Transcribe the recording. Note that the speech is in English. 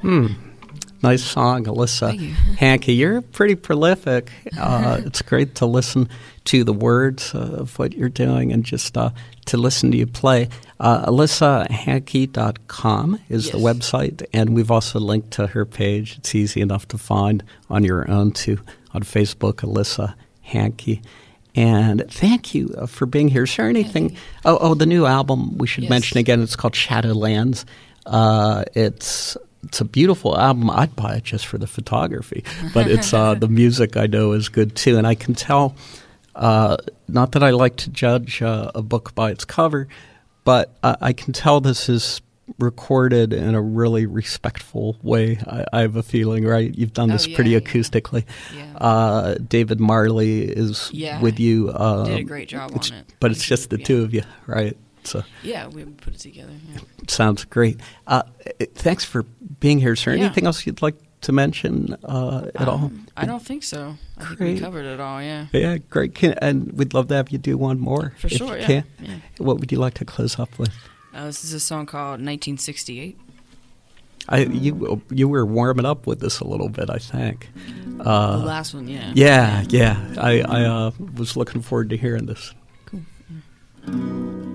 Nice song, Alyssa Hankey. You're pretty prolific. It's great to listen to the words of what you're doing and just to listen to you play. AlyssaHankey.com is the website, and we've also linked to her page. It's easy enough to find on your own, too, on Facebook, Alyssa Hankey. And thank you for being here. Is there anything? Oh, the new album we should mention again. It's called Shadowlands. It's a beautiful album. I'd buy it just for the photography, but it's the music I know is good too. And I can tell, not that I like to judge a book by its cover, but I can tell this is recorded in a really respectful way. I have a feeling, right? You've done this pretty acoustically. Yeah. David Marley is with you. Did a great job on it. But it's just the two of you, right? So, we put it together. Yeah. Sounds great. Thanks for being here. Is there anything else you'd like to mention at all? I don't think so. I think we covered it all, Yeah, great. And we'd love to have you do one more. For sure, yeah. What would you like to close up with? This is a song called 1968. You were warming up with this a little bit, I think. The last one, yeah. Yeah. I was looking forward to hearing this. Cool. Yeah.